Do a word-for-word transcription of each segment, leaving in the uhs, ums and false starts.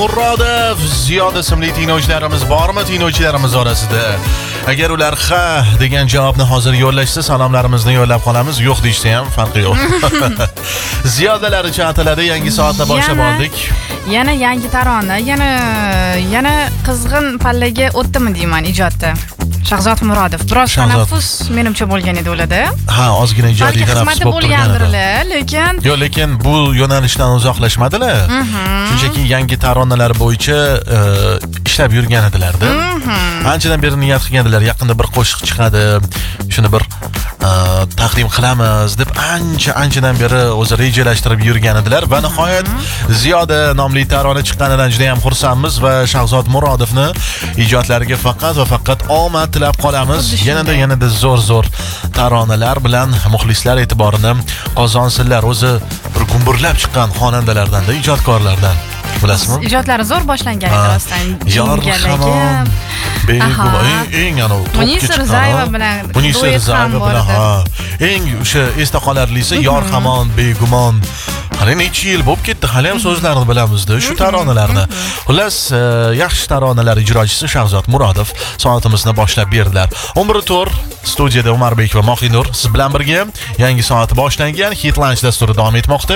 Murodov Ziyod ismli tinglovchilarimiz bormi tinglovchilarimiz orasida? Agar ular ha degan javobni hozir yo'llashsa salomlarimizni yo'llab qolamiz, yo'q deyishsa ham farqi yo'q. Ziyodalari chatiladi, yangi soatda boshlab oldik. Yana yangi tarona, yana yana qizg'in pallaga o'tdimi deyman ijodda. Shahzod Murodov biroz tanaffus menimcha bo'lgan edi ularda. Ha, ozgina ijodiy tanaffus bo'lgandir, lekin yo'q, lekin bu yo'nalishdan uzoqlashmadilar. Shunchaki yangi taronalar bo'yicha ishlab yurgan edilar-da. Anchadan beri niyat qilgandilar, yaqinda bir qo'shiq chiqadi, shuni bir taqdim qilamiz deb ancha anchadan beri o'zi rejalashtirib yurgan edilar va nihoyat Ziyoda nomli tarona chiqqanidan juda ham xursandmiz va Shahzod Murodovni ijodlariga faqat va faqat omad tilab qolamiz. Yanada yanada zo'r-zo'r taronalar bilan muxlislar e'tiborini qozonsinlar. O'zi bir gumburlab chiqqan xonandalardan-da, ijodkorlardan. Bilasizmi? Ijodlari zo'r boshlangan edi rostdan. Yor hamon begumon eng ano Munisa Rizayeva bilan Munisa Rizayeva bilan ha eng o'sha esda qolarlisi Yor hamon begumon. Hali necha yil bo'lib ketdi, hali ham so'zlarini bilamiz-da shu taronalarni. Xullas, yaxshi taronalar ijrochisi Shahzod Murodov soatimizni boshlab berdilar. o'n bir to'rt studiyada Umarbek va Mohinur siz bilan birga yangi soat boshlangan Hit Lunch dasturi davom etmoqda.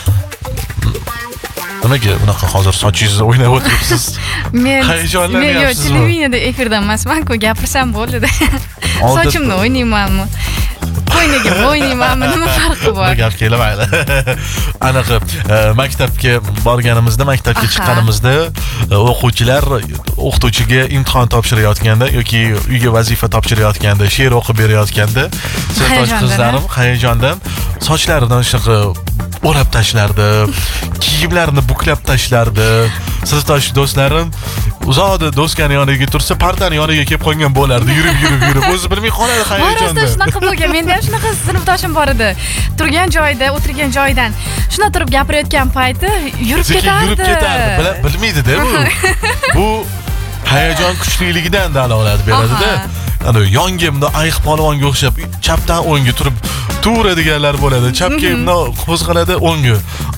Nimaga bunaqa hozir sochingizni o'ynab o'tiribsiz? Men hayajonlanyapsiz. Men televideniyada efirda emasman-ku, gapirsam bo'ldi-da. Sochimni o'ynaymanmi? Qo'yniga o'ynaymanmi? Nima farqi bor? Gap kelmaydi. Aniq maktabga borganimizda, maktabga chiqqanimizda o'quvchilar o'qituvchiga imtihon topshirayotganda yoki uyga vazifa topshirayotganda, she'r o'qib berayotganda, sinfdosh qizlarim hayajondan sochlaridan shig'i o'rab tashlardi, kiyimlarini buklab tashlardi. Sinfdosh do'stlarim uzoqda do'skani yoniga tursa, partani yoniga kelib qolgan bo'lardi, yurib yurib yurib o'zi bilmay qoladi hayajonda. Rostdan shunaqa bo'lgan. Menda ham shunaqa sinfdoshim bor edi. Turgan joyida, o'tirgan joyidan shuna turib gapirayotgan payti yurib ketardi. Yurib ketardi. Bilmaydi-da bu. Bu hayajon kuchliligidan dalolat beradi-da. Ana yongamda ayiq polvonga o'xshab chapdan o'ngga turib turadiganlar bo'ladi. Chapga qo'zg'aladi o'ngga.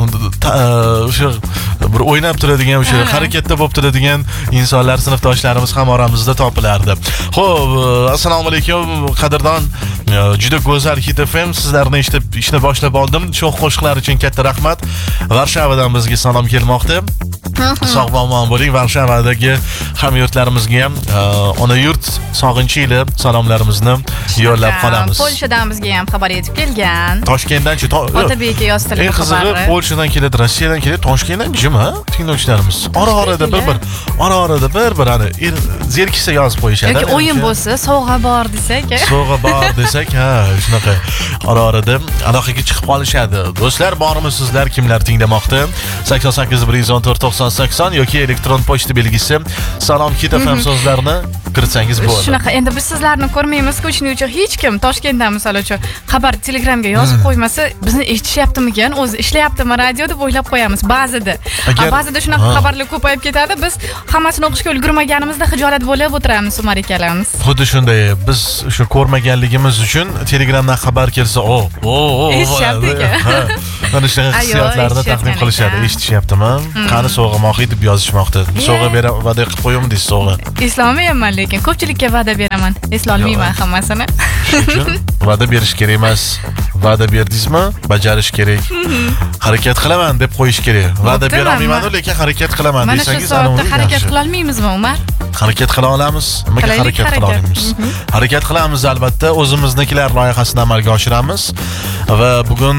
O'sha bir o'ynab turadigan, o'sha harakatda bo'lib turadigan insonlar, sinfdoshlarimiz ham oramizda topilardi. Xo'p, assalomu alaykum qadrdon, juda go'zal Hit F M sizlarni eshitib ishni boshlab oldim. Sho'x qo'shiqlar uchun katta rahmat. Varshavadan bizga salom kelmoqda. Sog' va omon bo'ling. Varshavadagi hamyurtlarimizga ham ona yurt sog'inchi ila salomlarimizni yo'llab qolamiz. Polshadan bizga ham xabar yetib kelgan. Toshkentdan-chi? Otabekka yoztirgan xabari. Qizig'i Polshadan keladi, Rossiyadan keladi, Toshkentdan jima tinglovchilarimiz. Ora-orada bir-bir, ora-orada bir-bir ana zerkisa yozib qo'yishadi. Yoki o'yin bo'lsa, sovg'a bor desak, sovg'a bor desak, ha, shunaqa ora-orada aloqaga chiqib qolishadi. Do'stlar, bormi sizlar kimlar tinglamoqda? sakson sakkiz bir yuz o'n to'rt to'qson sakson yoki elektron pochta belgisi salom Hit F M so'zlarini kiritsangiz bo'ladi. Shunaqa, endi biz sizlarni ko'rmaymiz-ku, shuning uchun hech kim Toshkentdan misol uchun xabar Telegramga yozib qo'ymasa, bizni eshitishyaptimikan, o'zi ishlayaptimi radio deb o'ylab qo'yamiz ba'zida. Ba'zida shunaqa xabarlar ko'payib ketadi, biz hammasini o'qishga ulgurmaganimizda xijolat bo'lib o'tiramiz Umar akalarimiz. Xuddi shunday, biz shu ko'rmaganligimiz uchun Telegramdan xabar kelsa, o, o, o, eshityapti-ku. Mana shunaqa hissiyotlarni taqdim qilishadi, eshitishyaptimi? Qani sovg'a mohi deb yozishmoqda. Sovg'a bera va'da qilib qo'yim deysiz, sovg'a. Eslolmayman, lekin ko'pchilikka va'da beraman. Eslolmayman hammasini. Shuning va'da berish kerak emas. Va'da berdingizmi? Bajarish kerak. Harakat qilaman deb qo'yish kerak. Va'da bera olmayman, lekin harakat qilaman desangiz, ana uni harakat qila olmaymizmi, Umar? Harakat qila olamiz. Nimaga harakat qila olmaymiz? Harakat qilamiz albatta, o'zimiznikilar loyihasini amalga oshiramiz va bugun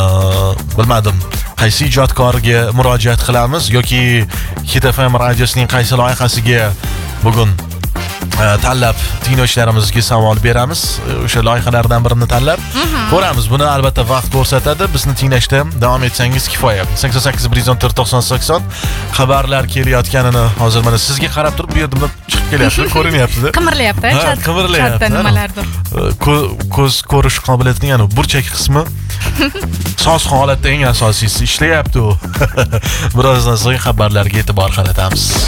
bilmadim, qaysi ijodkorga murojaat qilamiz yoki Hit F M radiosining qaysi loyihasiga bugun tanlab tinglovchilarimizga savol beramiz. O'sha loyihalardan birini tanlab ko'ramiz. Buni albatta vaqt ko'rsatadi. Bizni tinglashda davom etsangiz kifoya. sakson sakkiz bir yuz o'n to'rt to'qson sakson xabarlar kelayotganini hozir mana sizga qarab turib bu yerda chiqib kelyapti, ko'rinyapti-da. Qimirlayapti, chat. Qimirlayapti. Nimalardir. Ko'z ko'rish qobiliyatining yana burchak qismi soz holatda eng asosiysi ishlayapti u. Birozdan so'ng xabarlarga e'tibor qaratamiz.